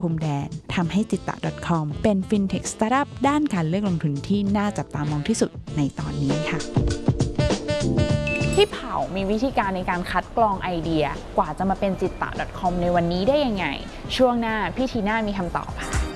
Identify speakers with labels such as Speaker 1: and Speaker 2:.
Speaker 1: พรมแดนทำให้จิตตะ .com เป็น fintech startup ด้านการเลือกลงทุนที่น่าจับตามองที่สุดในตอนนี้ค่ะพี่เผามีวิธีการในการคัดกรองไอเดียกว่าจะมาเป็นจิตตะ .com ในวันนี้ได้ยังไงช่วงหน้าพี่ทีน่ามีคำตอบค่ะ